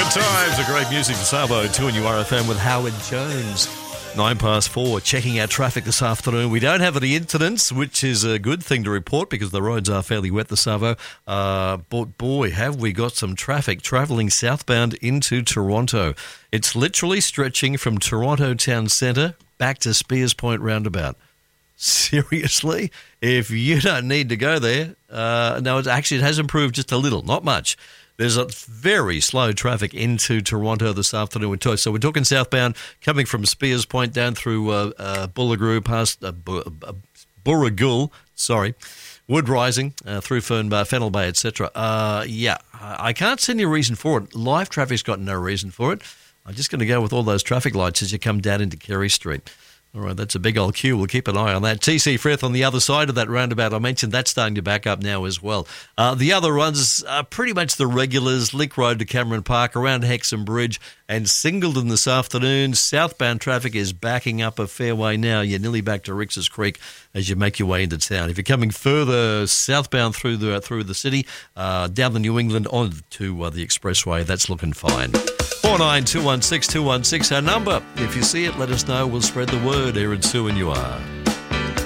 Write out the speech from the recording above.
Good times, a great music for Savo, 2 and URFM with Howard Jones. 4:09, checking our traffic this afternoon. We don't have any incidents, which is a good thing to report because the roads are fairly wet this Savo. But boy, have we got some traffic travelling southbound into Toronto. It's literally stretching from Toronto town centre back to Spears Point roundabout. Seriously? If you don't need to go there, no, it has improved just a little, not much. There's a very slow traffic into Toronto this afternoon. So we're talking southbound, coming from Spears Point down through Boolaroo, past Burragul, Wood Rising, through Fennell Bay, etc. I can't see any reason for it. Live traffic's got no reason for it. I'm just going to go with all those traffic lights as you come down into Carey Street. All right, that's a big old queue. We'll keep an eye on that. TC Frith on the other side of that roundabout. I mentioned that's starting to back up now as well. The other ones are pretty much the regulars. Link Road to Cameron Park, around Hexham Bridge and Singleton this afternoon. Southbound traffic is backing up a fair way now. You're nearly back to Rix's Creek as you make your way into town. If you're coming further southbound through the city, down the New England on to the expressway, that's looking fine. 49216216, our number. If you see it, let us know. We'll spread the word here at Sue and You Are.